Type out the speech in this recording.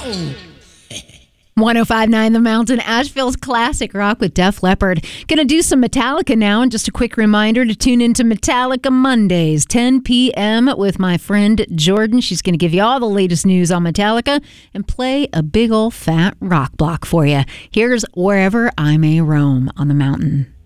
105.9 The Mountain, Asheville's classic rock with Def Leppard. Gonna do some Metallica now, and just a quick reminder to tune into Metallica Mondays, 10 p.m. with my friend Jordan. She's gonna give you all the latest news on Metallica and play a big old fat rock block for you. Here's Wherever I May Roam on the Mountain.